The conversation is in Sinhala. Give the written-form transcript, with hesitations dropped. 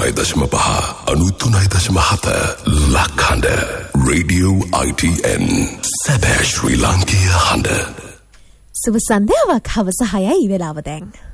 93.5 93.7 ලක්හඬ Radio ITN සැබෑ ශ්‍රී ලාංකීය හඬ. සුබ සන්ධ්‍යාවක් හවස 6යි වෙලාව දැන්.